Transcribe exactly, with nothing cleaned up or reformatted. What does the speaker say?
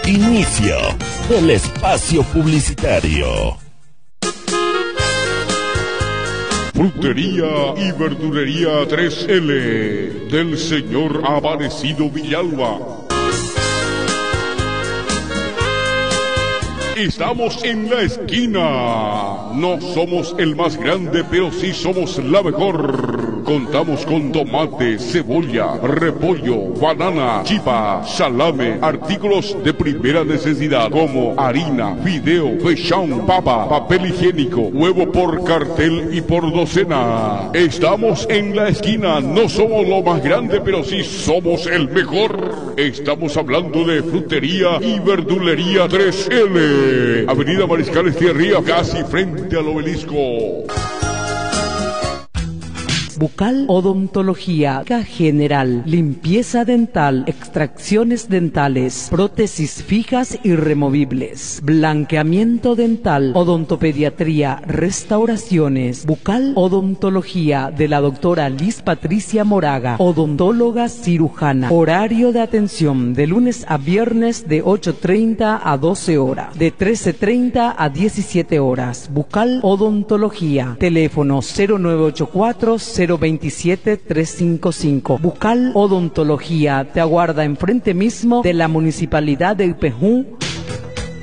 Inicio del espacio publicitario. Frutería y verdulería tres L del señor Aparecido Villalba. Estamos en la esquina. No somos el más grande, pero sí somos la mejor. Contamos con tomate, cebolla, repollo, banana, chipa, salame, artículos de primera necesidad como harina, fideo, fechán, papa, papel higiénico, huevo por cartel y por docena. Estamos en la esquina. No somos lo más grande, pero sí somos el mejor. Estamos hablando de frutería y verdulería tres L. Avenida Mariscal Estierría, casi frente al obelisco. Bucal Odontología General, limpieza dental, extracciones dentales, prótesis fijas y removibles, blanqueamiento dental, odontopediatría, restauraciones. Bucal Odontología de la doctora Liz Patricia Moraga, odontóloga cirujana. Horario de atención de lunes a viernes de ocho treinta a doce horas, de trece treinta a diecisiete horas. Bucal Odontología, teléfono cero nueve ocho cuatro cero veintisiete trescientos cincuenta y cinco. Bucal Odontología te aguarda enfrente mismo de la Municipalidad de Ipejú,